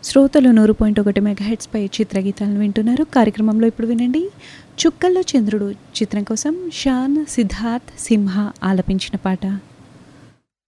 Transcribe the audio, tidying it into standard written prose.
శ్రోతలు 100.1 మెగాహెట్స్పై చిత్రగీతాలను వింటున్నారు. కార్యక్రమంలో ఇప్పుడు వినండి, చుక్కల్లో చంద్రుడు చిత్రం కోసం షాన్ సిద్ధార్థ్ సింహ ఆలపించిన పాట.